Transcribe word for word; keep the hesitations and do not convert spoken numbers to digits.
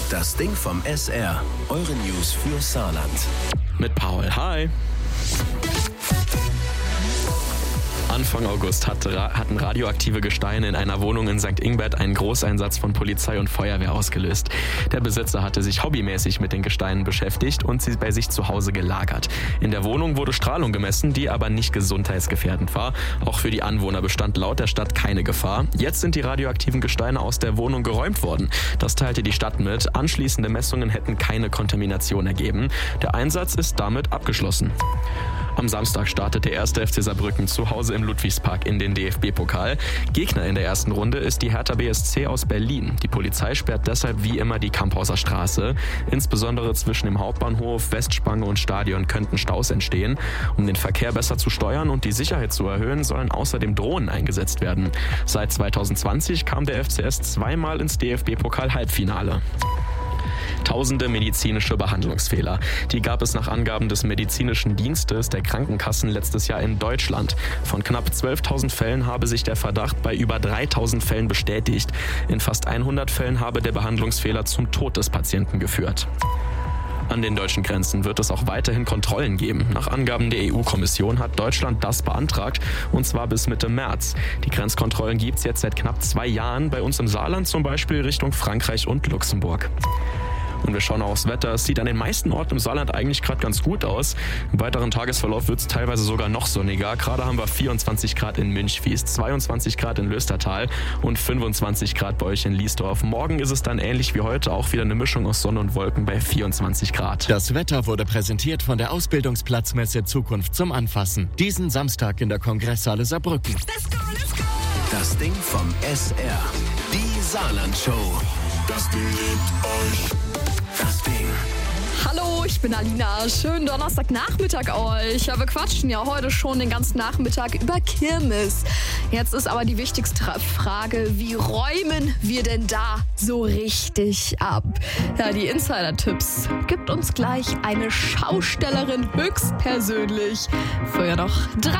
Das Ding vom S R. Eure News für Saarland. Mit Paul. Hi. Anfang August hatte, hatten radioaktive Gesteine in einer Wohnung in Sankt Ingbert einen Großeinsatz von Polizei und Feuerwehr ausgelöst. Der Besitzer hatte sich hobbymäßig mit den Gesteinen beschäftigt und sie bei sich zu Hause gelagert. In der Wohnung wurde Strahlung gemessen, die aber nicht gesundheitsgefährdend war. Auch für die Anwohner bestand laut der Stadt keine Gefahr. Jetzt sind die radioaktiven Gesteine aus der Wohnung geräumt worden. Das teilte die Stadt mit. Anschließende Messungen hätten keine Kontamination ergeben. Der Einsatz ist damit abgeschlossen. Am Samstag startet der erste F C Saarbrücken zu Hause im Ludwigspark in den D F B-Pokal. Gegner in der ersten Runde ist die Hertha B S C aus Berlin. Die Polizei sperrt deshalb wie immer die Kamphauser Straße. Insbesondere zwischen dem Hauptbahnhof, Westspange und Stadion könnten Staus entstehen. Um den Verkehr besser zu steuern und die Sicherheit zu erhöhen, sollen außerdem Drohnen eingesetzt werden. Seit zwanzig zwanzig kam der F C S zweimal ins D F B-Pokal-Halbfinale. Tausende medizinische Behandlungsfehler. Die gab es nach Angaben des medizinischen Dienstes der Krankenkassen letztes Jahr in Deutschland. Von knapp zwölftausend Fällen habe sich der Verdacht bei über dreitausend Fällen bestätigt. In fast hundert Fällen habe der Behandlungsfehler zum Tod des Patienten geführt. An den deutschen Grenzen wird es auch weiterhin Kontrollen geben. Nach Angaben der E U-Kommission hat Deutschland das beantragt, und zwar bis Mitte März. Die Grenzkontrollen gibt es jetzt seit knapp zwei Jahren, bei uns im Saarland zum Beispiel Richtung Frankreich und Luxemburg. Und wir schauen aufs Wetter. Es sieht an den meisten Orten im Saarland eigentlich gerade ganz gut aus. Im weiteren Tagesverlauf wird es teilweise sogar noch sonniger. Gerade haben wir vierundzwanzig Grad in Münchwies, zweiundzwanzig Grad in Löstertal und fünfundzwanzig Grad bei euch in Liesdorf. Morgen ist es dann ähnlich wie heute, auch wieder eine Mischung aus Sonne und Wolken bei vierundzwanzig Grad. Das Wetter wurde präsentiert von der Ausbildungsplatzmesse Zukunft zum Anfassen. Diesen Samstag in der Kongresshalle Saarbrücken. Let's go, let's go. Das Ding vom S R. Die Saarland-Show. Das Ding liebt euch. Das Ding. Hallo, ich bin Alina. Schönen Donnerstagnachmittag euch. Ja, wir quatschen ja heute schon den ganzen Nachmittag über Kirmes. Jetzt ist aber die wichtigste Frage, wie räumen wir denn da so richtig ab? Ja, die Insider-Tipps gibt uns gleich eine Schaustellerin höchstpersönlich. Vorher noch drei